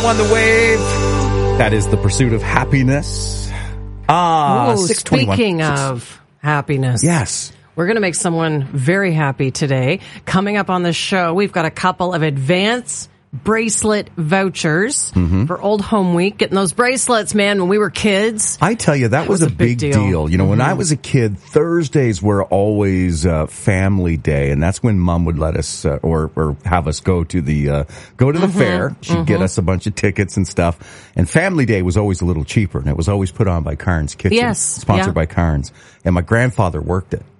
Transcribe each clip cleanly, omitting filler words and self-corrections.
On the wave. That is the pursuit of happiness. 6:21. Speaking of happiness. Yes. We're going to make someone very happy today. Coming up on the show, we've got a couple of advance bracelet vouchers for Old Home Week. Getting those bracelets, man, when we were kids. I tell you, that was a big deal. You know, when I was a kid, Thursdays were always family day, and that's when Mom would let us or have us go to the fair. She'd get us a bunch of tickets and stuff. And Family Day was always a little cheaper, and it was always put on by Carnes Kitchen, sponsored by Carnes. And my grandfather worked it.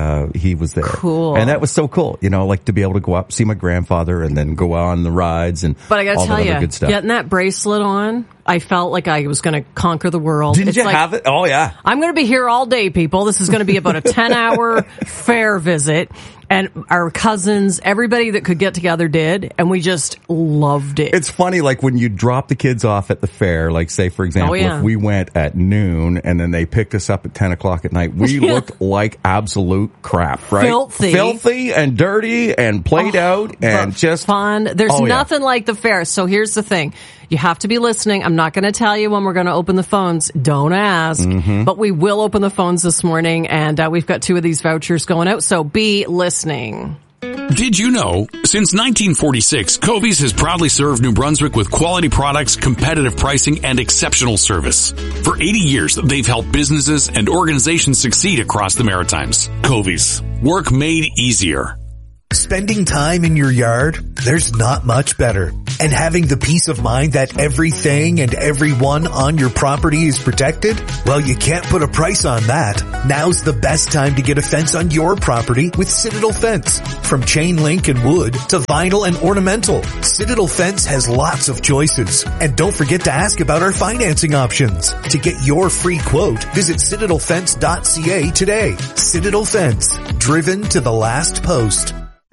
He was there. Cool. And that was so cool, you know, like to be able to go up, see my grandfather, and then go on the rides and but I gotta all tell that you, other good stuff. Getting that bracelet on, I felt like I was going to conquer the world. Didn't you have it? Oh, yeah. I'm going to be here all day, people. This is going to be about a 10-hour fair visit. And our cousins, everybody that could get together did, and we just loved it. It's funny, like when you drop the kids off at the fair, like say, for example, if we went at noon and then they picked us up at 10 o'clock at night, we looked like absolute crap, right? Filthy and dirty and played out and just fun. There's nothing like the fair. So here's the thing. You have to be listening. I'm not going to tell you when we're going to open the phones. Don't ask. But we will open the phones this morning, and we've got 2 of these vouchers going out, so be listening. Did you know, since 1946, Covies has proudly served New Brunswick with quality products, competitive pricing, and exceptional service. For 80 years, they've helped businesses and organizations succeed across the Maritimes. Covies. Work made easier. Spending time in your yard, there's not much better. And having the peace of mind that everything and everyone on your property is protected? Well, you can't put a price on that. Now's the best time to get a fence on your property with Citadel Fence. From chain link and wood to vinyl and ornamental, Citadel Fence has lots of choices. And don't forget to ask about our financing options. To get your free quote, visit citadelfence.ca today. Citadel Fence, driven to the last post.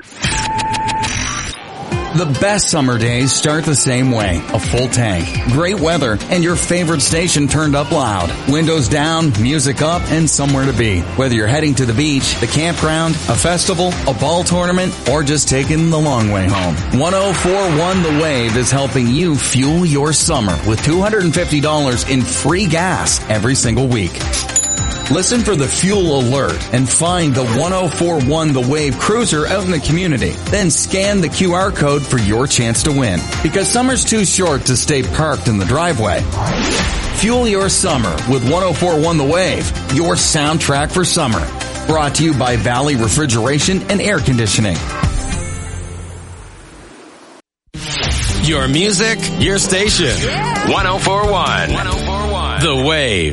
The best summer days start the same way. A full tank, great weather, and your favorite station turned up loud. Windows down, music up, and somewhere to be. Whether you're heading to the beach, the campground, a festival, a ball tournament, or just taking the long way home. 104.1 The Wave is helping you fuel your summer with $250 in free gas every single week. Listen for the fuel alert and find the 104.1 The Wave cruiser out in the community. Then scan the QR code for your chance to win. Because summer's too short to stay parked in the driveway. Fuel your summer with 104.1 The Wave, your soundtrack for summer. Brought to you by Valley Refrigeration and Air Conditioning. Your music, your station. 104.1 The Wave.